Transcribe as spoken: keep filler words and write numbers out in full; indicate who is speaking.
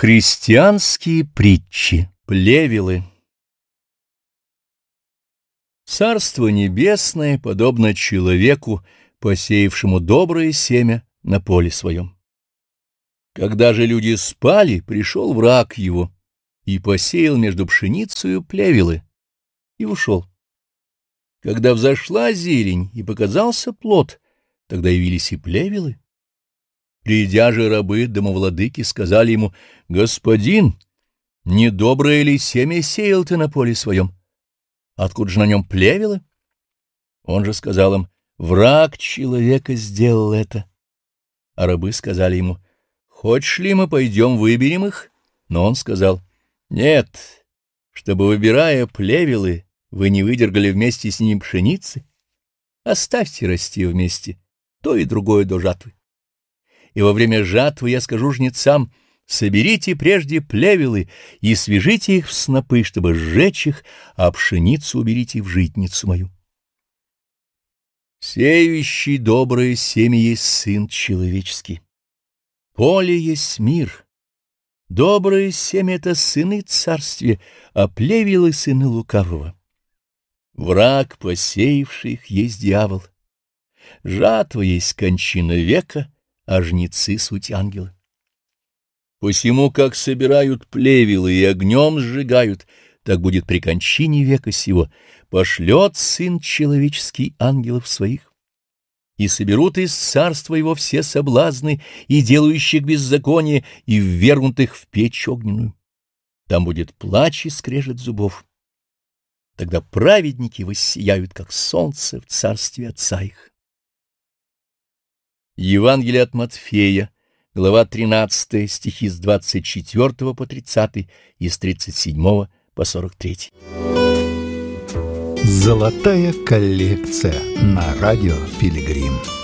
Speaker 1: Христианские притчи. Плевелы. Царство небесное подобно человеку, посеявшему доброе семя на поле своем. Когда же люди спали, пришел враг его и посеял между пшеницею плевелы и ушел. Когда взошла зелень и показался плод, тогда явились и плевелы. Придя же рабы домовладыки, сказали ему: «Господин, недоброе ли семя сеял ты на поле своем? Откуда же на нем плевелы?» Он же сказал им: «Враг человека сделал это». А рабы сказали ему: «Хочешь ли мы пойдем выберем их?» Но он сказал: «Нет, чтобы, выбирая плевелы, вы не выдергали вместе с ним пшеницы. Оставьте расти вместе то и другое до жатвы. И во время жатвы я скажу жнецам: соберите прежде плевелы и свяжите их в снопы, чтобы сжечь их, а пшеницу уберите в житницу мою». Сеющий доброе семя есть Сын Человеческий. Поле есть мир. Доброе семя — это сыны царствия, а плевелы — сыны лукавого. Враг, посеявший их, есть дьявол. Жатва есть кончина века, а жнецы — суть ангелы. Посему, как собирают плевелы и огнем сжигают, так будет при кончине века сего. Пошлет Сын Человеческий ангелов своих, и соберут из царства его все соблазны и делающих беззаконие, и ввергнутых в печь огненную. Там будет плач и скрежет зубов. Тогда праведники воссияют, как солнце в царстве Отца их. Евангелие от Матфея, глава тринадцатая, стихи с двадцать четвёртого по тридцатый и с тридцать седьмого по сорок третий.
Speaker 2: Золотая коллекция на радио Пилигрим.